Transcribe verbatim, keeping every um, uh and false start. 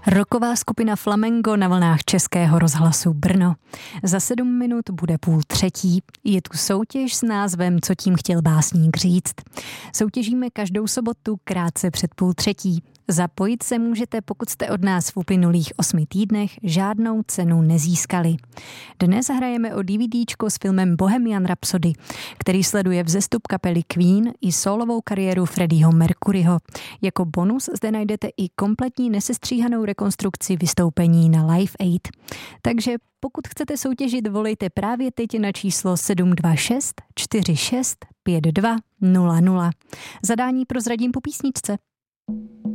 Rocková skupina Flamengo na vlnách Českého rozhlasu Brno. Za sedm minut bude půl třetí. Je tu soutěž s názvem Co tím chtěl básník říct. Soutěžíme každou sobotu krátce před půl třetí. Zapojit se můžete, pokud jste od nás v uplynulých osmi týdnech žádnou cenu nezískali. Dnes hrajeme o DVDčko s filmem Bohemian Rhapsody, který sleduje vzestup kapely Queen i solovou kariéru Freddieho Mercuryho. Jako bonus zde najdete i kompletní nesestříhanou rekonstrukci vystoupení na Live Aid. Takže pokud chcete soutěžit, volejte právě teď na číslo sedm dva šest čtyři šest pět dva nula nula. Zadání prozradím po písničce.